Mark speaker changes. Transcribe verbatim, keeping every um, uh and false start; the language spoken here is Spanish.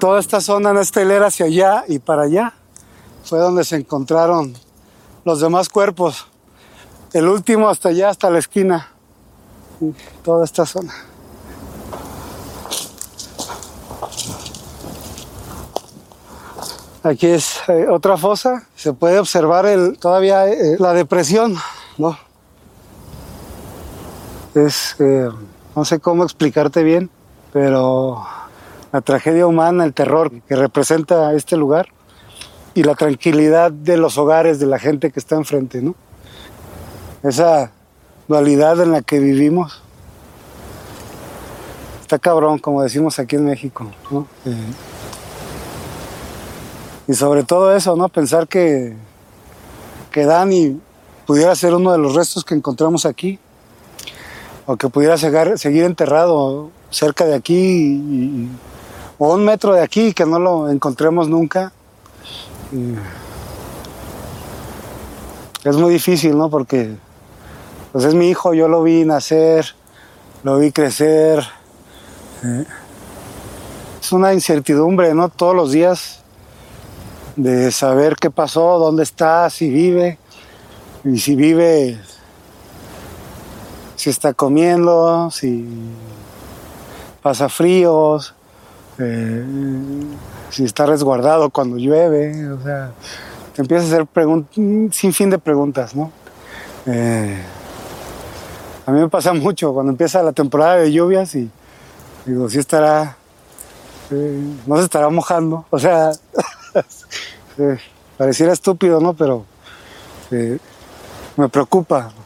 Speaker 1: toda esta zona, en esta hilera hacia allá y para allá, fue donde se encontraron los demás cuerpos. El último hasta allá, hasta la esquina. Toda esta zona. Aquí es eh, otra fosa. Se puede observar el, todavía eh, la depresión, ¿no? Es, eh, no sé cómo explicarte bien, pero la tragedia humana, el terror que representa este lugar y la tranquilidad de los hogares de la gente que está enfrente, ¿no? Esa dualidad en la que vivimos está cabrón, como decimos aquí en México, ¿no? Eh, y sobre todo eso, ¿no? Pensar que, que Dani pudiera ser uno de los restos que encontramos aquí, o que pudiera seguir, seguir enterrado cerca de aquí, y, o un metro de aquí, y que no lo encontremos nunca. Y es muy difícil, ¿no? Porque pues es mi hijo, yo lo vi nacer, lo vi crecer. Eh, es una incertidumbre, ¿no? Todos los días de saber qué pasó, dónde está, si vive, y si vive, si está comiendo, si pasa fríos, eh, si está resguardado cuando llueve. O sea, te empiezas a hacer pregun- sin fin de preguntas, ¿no? Eh, a mí me pasa mucho cuando empieza la temporada de lluvias y digo, sí estará, eh, no se estará mojando. O sea, eh, pareciera estúpido, ¿no? Pero eh, me preocupa.